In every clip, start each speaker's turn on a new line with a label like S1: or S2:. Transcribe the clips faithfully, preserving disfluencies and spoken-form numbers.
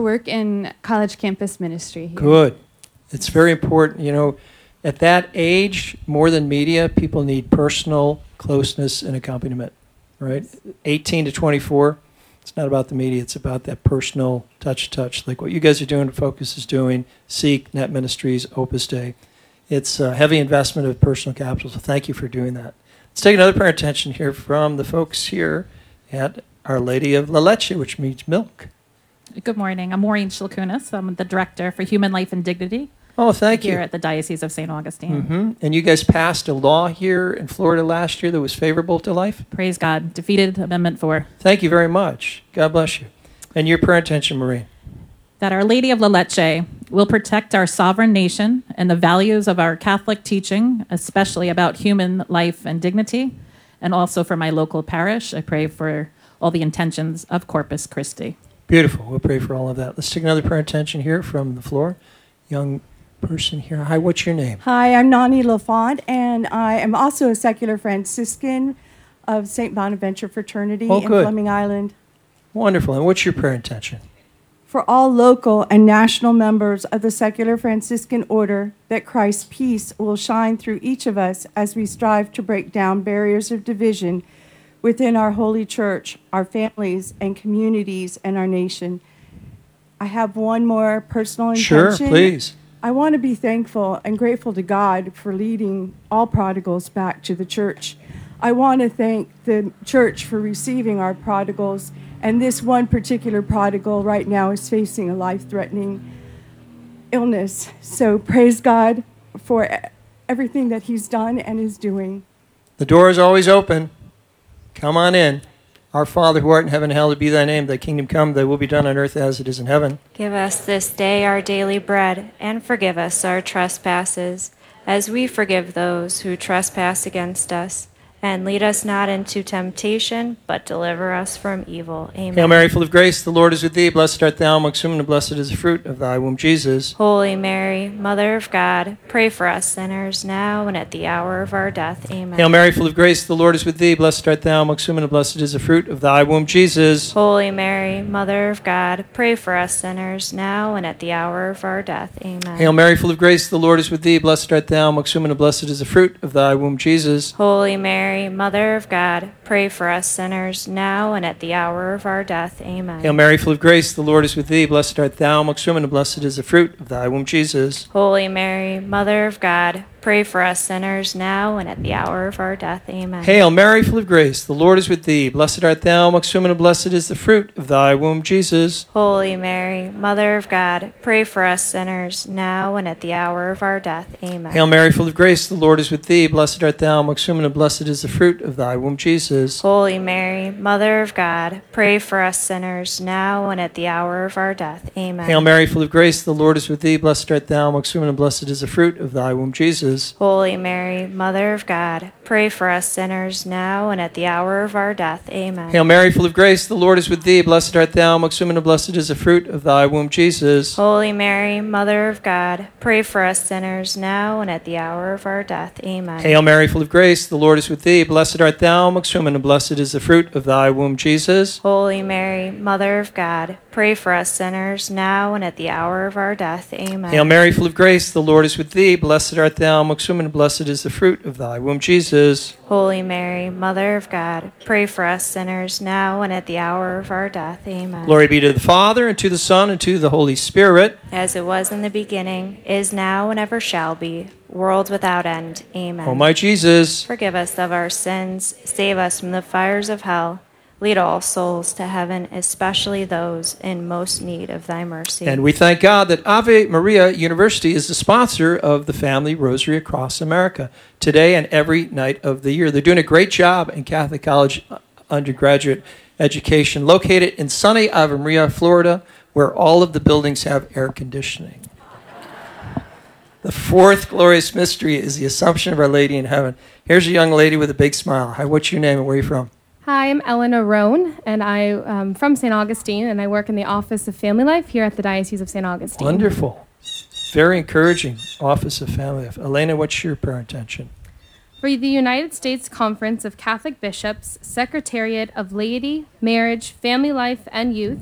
S1: work in college campus ministry here.
S2: Good. It's very important. You know, at that age, more than media, people need personal closeness and accompaniment, right? eighteen to twenty-four, it's not about the media. It's about that personal touch-touch, like what you guys are doing, Focus is doing, Seek, Net Ministries, Opus Dei. It's a heavy investment of personal capital, so thank you for doing that. Let's take another prayer attention here from the folks here at Our Lady of La Leche, which means milk.
S3: Good morning. I'm Maureen Shalkunis. I'm the Director for Human Life and Dignity
S2: Oh, thank
S3: here
S2: you.
S3: at the Diocese of Saint Augustine.
S2: Mm-hmm. And you guys passed a law here in Florida last year that was favorable to life?
S3: Praise God. Defeated Amendment four.
S2: Thank you very much. God bless you. And your prayer intention, Maureen.
S3: That Our Lady of La Leche will protect our sovereign nation and the values of our Catholic teaching, especially about human life and dignity. And also for my local parish, I pray for all the intentions of Corpus Christi.
S2: Beautiful. We'll pray for all of that. Let's take another prayer intention here from the floor. Young person here. Hi, what's your name?
S4: Hi, I'm Nani Lafont, and I am also a secular Franciscan of Saint Bonaventure Fraternity
S2: Oh,
S4: in
S2: good.
S4: Fleming Island.
S2: Wonderful. And what's your prayer intention?
S4: For all local and national members of the secular Franciscan order, that Christ's peace will shine through each of us as we strive to break down barriers of division within our holy church, our families and communities, and our nation. I have one more personal intention.
S2: Sure, please.
S4: I want to be thankful and grateful to God for leading all prodigals back to the church. I want to thank the church for receiving our prodigals, and this one particular prodigal right now is facing a life-threatening illness. So praise God for everything that he's done and is doing.
S2: The door is always open. Come on in. Our Father who art in heaven, hallowed be thy name. Thy kingdom come, thy will be done on earth as it is in heaven.
S5: Give us this day our daily bread, and forgive us our trespasses, as we forgive those who trespass against us. And lead us not into temptation, but deliver us from evil. Amen.
S2: Hail Mary, full of grace, the Lord is with thee. Blessed art thou amongst women, and blessed is the fruit of thy womb, Jesus.
S5: Holy Mary, Mother of God, pray for us sinners now and at the hour of our death. Amen.
S2: Hail Mary, full of grace, the Lord is with thee. Blessed art thou amongst women, and blessed is the fruit of thy womb, Jesus.
S5: Holy Mary, Mother of God, pray for us sinners now and at the hour of our death. Amen.
S2: Hail Mary, full of grace, the Lord is with thee. Blessed art thou amongst women, and blessed is the fruit of thy womb, Jesus.
S5: Holy Mary, Mother of God, pray for us sinners now and at the hour of our death. Amen.
S2: Hail Mary, full of grace, the Lord is with thee. Blessed art thou amongst women, and blessed is the fruit of thy womb, Jesus.
S5: Holy Mary, Mother of God, pray for us sinners now and at the hour of our death. Amen.
S2: Hail Mary, full of grace, the Lord is with thee. Blessed art thou amongst women, and blessed is the fruit of thy womb, Jesus.
S5: Holy Mary, Mother of God, pray for us sinners now and at the hour of our death. Amen.
S2: Hail Mary, full of grace, the Lord is with thee. Blessed art thou amongst women, and blessed is the fruit of thy womb, Jesus.
S5: Holy Mary, Mother of God, pray for us sinners now and at the hour of our death. Amen.
S2: Hail Mary, full of grace, the Lord is with thee. Blessed art thou amongst women, and blessed is the fruit of thy womb, Jesus.
S5: Holy Mary, Mother of God, pray for us sinners now and at the hour of our death. Amen.
S2: Hail Mary, full of grace, the Lord is with thee. Blessed art thou amongst women, and blessed is the fruit of thy womb, Jesus.
S5: Holy Mary, Mother of God, pray for us sinners now and at the hour of our death. Amen.
S2: Hail Mary, full of grace, the Lord is with thee. Blessed art thou amongst women, and blessed is the fruit of thy womb, Jesus.
S5: Holy Mary, Mother of God, pray for us sinners now and at the hour of our death. Amen.
S2: Hail Mary, full of grace, the Lord is with thee. Blessed art thou amongst women, and blessed is the fruit of thy womb, Jesus.
S5: Holy Mary, Mother of God, pray for us sinners now and at the hour of our death. Amen.
S2: Glory be to the Father, and to the Son, and to the Holy Spirit.
S5: As it was in the beginning, is now, and ever shall be, world without end. Amen.
S2: O my Jesus,
S5: forgive us of our sins, save us from the fires of hell. Lead all souls to heaven, especially those in most need of thy mercy.
S2: and we thank God that Ave Maria University is the sponsor of the Family Rosary across America today and every night of the year. They're doing a great job in Catholic college undergraduate education, located in sunny Ave Maria, Florida, where all of the buildings have air conditioning. The fourth glorious mystery is the Assumption of Our Lady in heaven. Here's a young lady with a big smile. Hi, what's your name and where are you from?
S6: Hi, I'm Eleanor Roan, and I'm from Saint Augustine, and I work in the Office of Family Life here at the Diocese of Saint Augustine.
S2: Wonderful. Very encouraging, Office of Family Life. Elena, what's your prayer intention?
S6: For the United States Conference of Catholic Bishops, Secretariat of Laity, Marriage, Family Life, and Youth,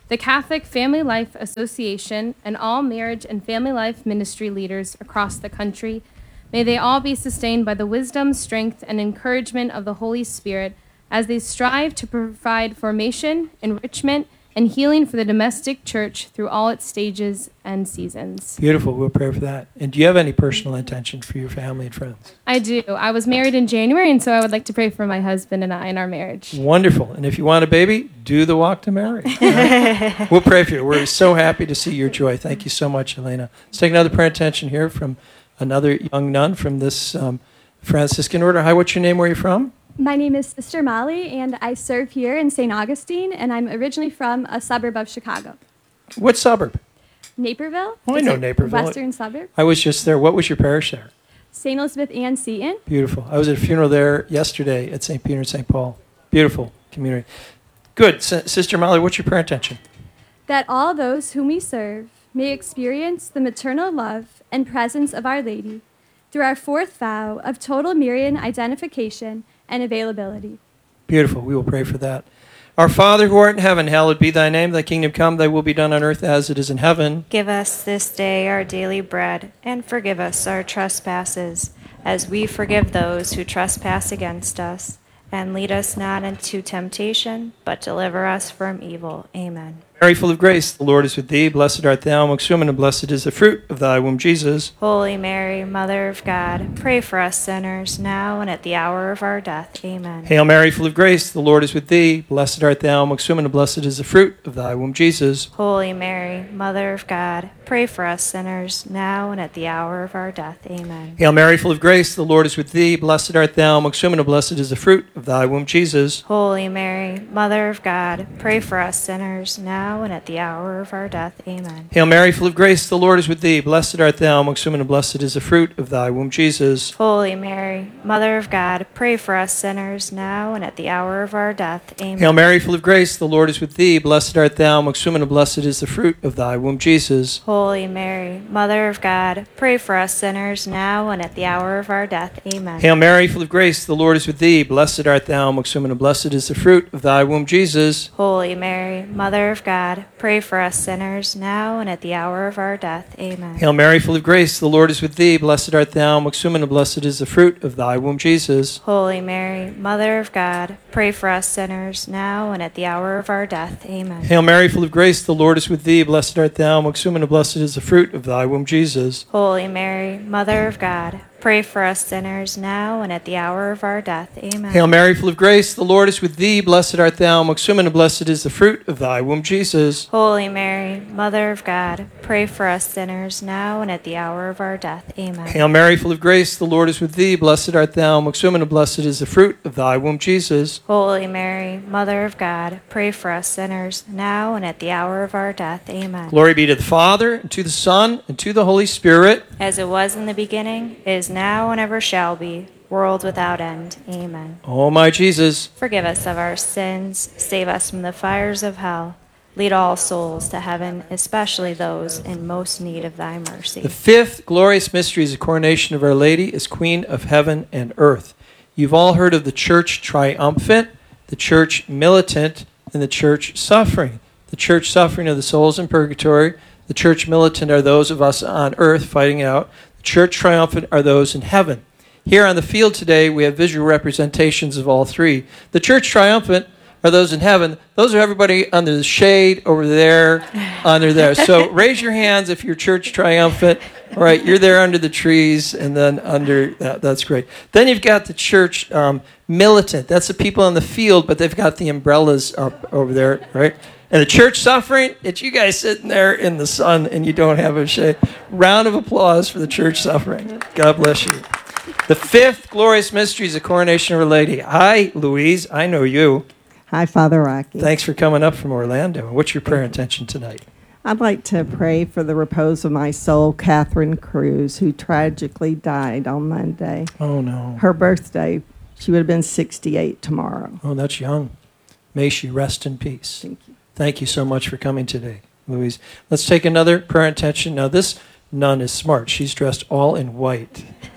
S6: the Catholic Family Life Association, and all marriage and family life ministry leaders across the country. May they all be sustained by the wisdom, strength, and encouragement of the Holy Spirit as they strive to provide formation, enrichment, and healing for the domestic church through all its stages and seasons.
S2: Beautiful. We'll pray for that. And do you have any personal intention for your family and friends?
S6: I do. I was married in January, and so I would like to pray for my husband and I in our marriage.
S2: Wonderful. And if you want a baby, do the walk to Mary. Right? We'll pray for you. We're so happy to see your joy. Thank you so much, Elena. Let's take another prayer intention here from another young nun from this um, Franciscan order. Hi, what's your name? Where are you from?
S7: My name is Sister Molly, and I serve here in Saint Augustine, and I'm originally from a suburb of Chicago.
S2: What suburb?
S7: Naperville?
S2: Oh, I
S7: It's
S2: know
S7: a
S2: Naperville.
S7: Western suburb.
S2: I was just there. What was your parish there?
S7: Saint Elizabeth Ann Seton.
S2: Beautiful. I was at a funeral there yesterday at Saint Peter and Saint Paul. Beautiful community. Good. S- Sister Molly, what's your prayer intention?
S7: That all those whom we serve may experience the maternal love and presence of Our Lady through our fourth vow of total Marian identification and availability.
S2: Beautiful. We will pray for that. Our Father who art in heaven, hallowed be thy name. Thy kingdom come, thy will be done on earth as it is in heaven.
S5: Give us this day our daily bread, and forgive us our trespasses, as we forgive those who trespass against us. And lead us not into temptation, but deliver us from evil. Amen.
S2: Mary, full of grace, the Lord is with thee. Blessed art thou amongst women, and blessed is the fruit of thy womb, Jesus.
S5: Holy Mary, Mother of God, pray for us sinners, now and at the hour of our death. Amen.
S2: Hail Mary, full of grace, the Lord is with thee. Blessed art thou amongst women, and blessed is the fruit of thy womb, Jesus.
S5: Holy Mary, Mother of God, pray for us sinners, now and at the hour of our death. Amen.
S2: Hail Mary, full of grace, the Lord is with thee. Blessed art thou amongst women, and blessed is the fruit of thy womb, Jesus.
S5: Holy Mary, Mother of God, pray for us sinners, now and at the hour of our death. Amen.
S2: Hail Mary, full of grace, the Lord is with thee. Blessed art thou amongst women, and blessed is the fruit of thy womb, Jesus.
S5: Holy Mary, Mother of God, pray for us sinners, now and at the hour of our death. Amen.
S2: Hail Mary, full of grace, the Lord is with thee. Blessed art thou amongst women, and blessed is the fruit of thy womb, Jesus.
S5: Holy Mary, Mother of God, pray for us sinners, now and at the hour of our death. Amen.
S2: Hail Mary, full of grace, the Lord is with thee. Blessed art thou amongst women, and blessed is the fruit of thy womb, Jesus.
S5: Holy Mary, Mother of God, pray for us sinners, now and at the hour of our death. Amen.
S2: Hail Mary, full of grace, the Lord is with thee. Blessed art thou amongst women, and blessed is the fruit of thy womb, Jesus.
S5: Holy Mary, Mother of God, pray for us sinners, now and at the hour of our death. Amen.
S2: Hail Mary, full of grace, the Lord is with thee. Blessed art thou amongst women, and blessed is the fruit of thy womb, Jesus.
S5: Holy Mary, Mother of God, pray for us sinners, now and at the hour of our death. Amen.
S2: Hail Mary, full of grace, the Lord is with thee. Blessed art thou amongst women, and blessed is the fruit of thy womb, Jesus.
S5: Holy Mary, Mother of God, pray for us sinners, now and at the hour of our death. Amen.
S2: Hail Mary, full of grace, the Lord is with thee. Blessed art thou amongst women, and blessed is the fruit of thy womb, Jesus.
S5: Holy Mary, Mother of God, pray for us sinners, now and at the hour of our death. Amen.
S2: Glory be to the Father, and to the Son, and to the Holy Spirit.
S5: As it was in the beginning, is now, and ever shall be, world without end. Amen.
S2: O my Jesus,
S5: Forgive us of our sins, save us from the fires of hell. Lead all souls to heaven, especially those in most need of thy mercy.
S2: the fifth glorious mystery is the coronation of Our Lady as Queen of Heaven and Earth. You've all heard of the Church triumphant, the Church militant, and the Church suffering. The Church suffering are the souls in purgatory. The Church militant are those of us on earth fighting it out. The Church triumphant are those in heaven. Here on the field today, we have visual representations of all three. The Church triumphant are those in heaven. Those are everybody under the shade over there, under there. So raise your hands if you're Church triumphant. All right, you're there under the trees, and then under that. That's great. Then you've got the Church um, militant. That's the people on the field, but they've got the umbrellas up over there, right? And the Church suffering, it's you guys sitting there in the sun, and you don't have a shade. Round of applause for the Church suffering. God bless you. The fifth glorious mystery is the coronation of Our Lady. Hi, Louise. I know you.
S8: Hi, Father Rocky.
S2: Thanks for coming up from Orlando. What's your prayer intention tonight?
S8: I'd like to pray for the repose of my soul, Catherine Cruz, who tragically died on Monday.
S2: Oh, no.
S8: Her birthday, she would have been sixty-eight tomorrow.
S2: Oh, that's young. May she rest in peace.
S8: Thank you.
S2: Thank you so much for coming today, Louise. Let's take another prayer intention. Now, this nun is smart. She's dressed all in white.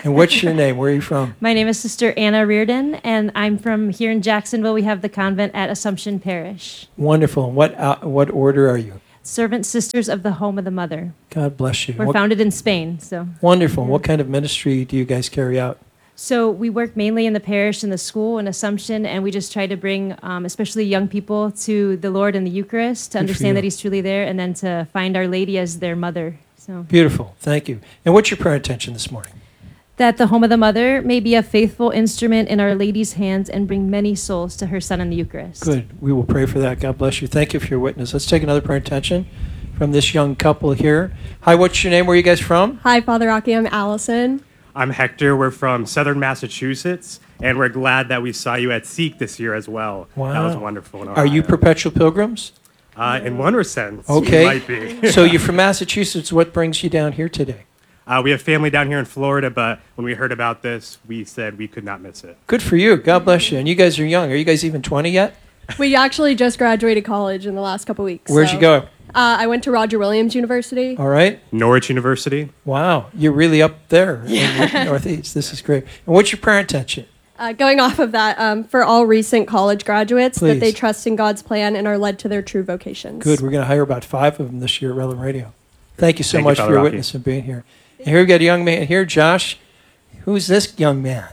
S2: And what's your name? Where are you from?
S9: My name is Sister Anna Reardon, and I'm from here in Jacksonville. We have the convent at Assumption Parish.
S2: Wonderful. And what uh, what order are you?
S9: Servant Sisters of the Home of the Mother.
S2: God bless you.
S9: We're
S2: What-
S9: founded in Spain, so.
S2: Wonderful. What kind of ministry do you guys carry out?
S9: So we work mainly in the parish and the school in Assumption, and we just try to bring, um, especially young people, to the Lord and the Eucharist, to
S2: for
S9: understand
S2: you.
S9: that He's truly there, and then to find Our Lady as their mother. So
S2: Beautiful. Thank you. And what's your prayer intention this morning?
S9: that the Home of the Mother may be a faithful instrument in Our Lady's hands and bring many souls to her Son in the Eucharist.
S2: Good. We will pray for that. God bless you. Thank you for your witness. Let's take another prayer intention from this young couple here. Hi, what's your name? Where are you guys from?
S10: Hi, Father Rocky. I'm Allison.
S11: I'm Hector. We're from Southern Massachusetts, and we're glad that we saw you at Seek this year as well.
S2: Wow.
S11: That was wonderful. in
S2: Are you
S11: Ohio.
S2: perpetual pilgrims?
S11: Uh, in one sense,
S2: Okay.
S11: you might be.
S2: So you're from Massachusetts. What brings you down here today?
S11: Uh, we have family down here in Florida, but when we heard about this, we said we could not miss it.
S2: Good for you. God bless you. And you guys are young. Are you guys even twenty yet?
S10: We actually just graduated college in the last couple weeks.
S2: Where'd
S10: so,
S2: you go?
S10: Uh, I went to Roger Williams University.
S2: All right.
S11: Norwich University.
S2: Wow. You're really up there in the Northeast. This is great. And what's your prayer intention?
S10: Uh, going off of that, um, for all recent college graduates,
S2: Please.
S10: that they trust in God's plan and are led to their true vocations.
S2: Good. We're going to hire about five of them this year at Relevant Radio. Thank you so
S11: Thank you,
S2: much for
S11: Father
S2: your
S11: Rocky.
S2: witness and being here. And here we've got a young man here, Josh. Who's this young man?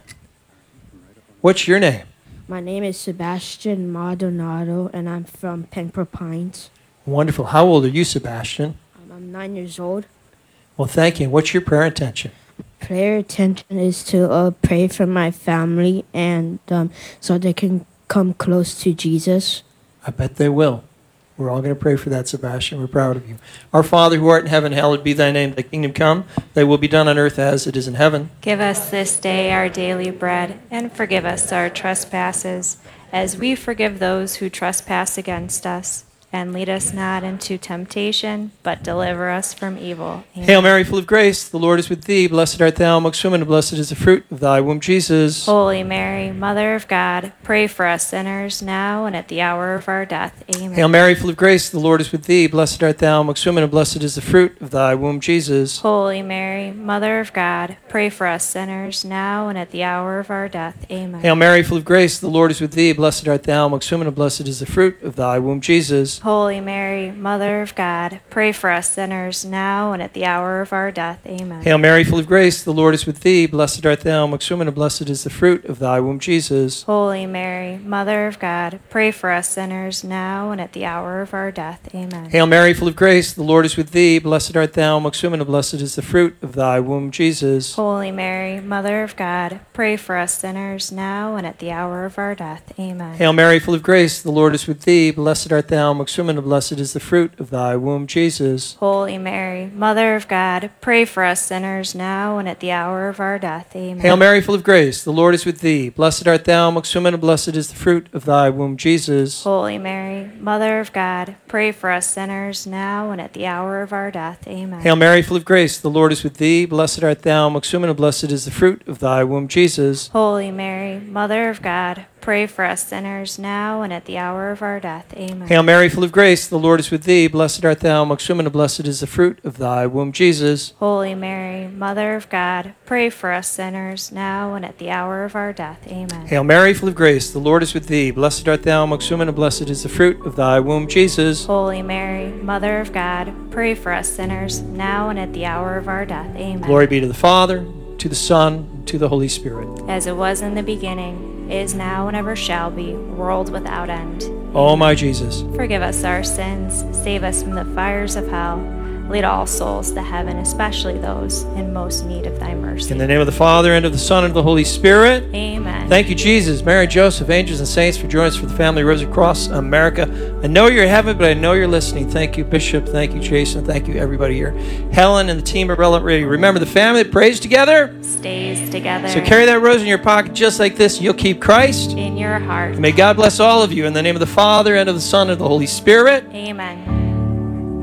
S2: What's your name?
S12: My name is Sebastian Maldonado, and I'm from Pembroke Pines.
S2: Wonderful. How old are you, Sebastian?
S12: Um, I'm nine years old.
S2: Well, thank you. What's your prayer intention?
S12: Prayer intention is to uh, pray for my family and um, so they can come close to Jesus.
S2: I bet they will. We're all going to pray for that, Sebastian. We're proud of you. Our Father who art in heaven, hallowed be thy name. Thy kingdom come. Thy will be done on earth as it is in heaven.
S5: Give us this day our daily bread, and forgive us our trespasses, as we forgive those who trespass against us. And lead us not into temptation, but deliver us from evil. Amen.
S2: Hail Mary, full of grace, the Lord is with thee. Blessed art thou amongst women, and blessed is the fruit of thy womb, Jesus.
S5: Holy Mary, Mother of God, pray for us sinners now and at the hour of our death. Amen.
S2: Hail Mary, full of grace, the Lord is with thee. Blessed art thou amongst women, and blessed is the fruit of thy womb, Jesus.
S5: Holy Mary, Mother of God, pray for us sinners now and at the hour of our death. Amen.
S2: Hail Mary, full of grace, the Lord is with thee. Blessed art thou amongst women, and blessed is the fruit of thy womb, Jesus.
S5: Holy Mary, Mother of God, pray for us sinners now and at the hour of our death. Amen.
S2: Hail Mary, full of grace, the Lord is with thee. Blessed art thou amongst women, and blessed is the fruit of thy womb, Jesus.
S5: Holy Mary, Mother of God, pray for us sinners now and at the hour of our death. Amen.
S2: Hail Mary, full of grace, the Lord is with thee. Blessed art thou amongst women, and blessed is the fruit of thy womb, Jesus.
S5: Holy Mary, Mother of God, pray for us sinners now and at the hour of our death. Amen.
S2: Hail Mary, full of grace, the Lord is with thee. Blessed art thou amongst women, and blessed is the fruit of thy womb, Jesus.
S5: Holy Mary, Mother of God, pray for us sinners now and at the hour of our death. Amen.
S2: Hail Mary, full of grace, the Lord is with thee. Blessed art thou amongst women, and blessed is the fruit of thy womb, Jesus.
S5: Holy Mary, Mother of God, pray for us sinners now and at the hour of our death. Amen.
S2: Hail Mary, full of grace, the Lord is with thee. Blessed art thou amongst women, and blessed is the fruit of thy womb, Jesus.
S5: Holy Mary, Mother of God, pray for us sinners now and at the hour of our death. Amen.
S2: Hail Mary, full of grace, the Lord is with thee. Blessed art thou amongst women, and blessed is the fruit of thy womb, Jesus.
S5: Holy Mary, Mother of God, pray for us sinners now and at the hour of our death. Amen.
S2: Hail Mary, full of grace, the Lord is with thee. Blessed art thou amongst women, and blessed is the fruit of thy womb, Jesus.
S5: Holy Mary, Mother of God, pray for us sinners now and at the hour of our death. Amen.
S2: Glory be to the Father, to the Son, and to the Holy Spirit.
S5: As it was in the beginning, is now, and ever shall be, world without end.
S2: O my Jesus,
S5: Forgive us our sins, save us from the fires of hell. Lead all souls to heaven, especially those in most need of thy mercy.
S2: in the name of the Father, and of the Son, and of the Holy Spirit.
S5: Amen.
S2: Thank you, Jesus, Mary, Joseph, angels, and saints for joining us for the Family Rose Across America. I know you're in heaven, but I know you're listening. Thank you, Bishop. Thank you, Jason. Thank you, everybody here. Helen and the team at Relevant Radio. Remember, the family that prays together
S5: Stays together.
S2: So carry that rose in your pocket just like this. You'll keep Christ.
S5: in your heart.
S2: May God bless all of you in the name of the Father, and of the Son, and of the Holy Spirit.
S5: Amen.